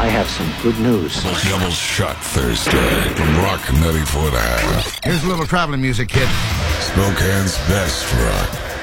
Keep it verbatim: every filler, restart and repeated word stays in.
I have some good news. Double Shot Thursday from Rock ninety-four and a half. Here's a little traveling music, kid. Spokane's best rock.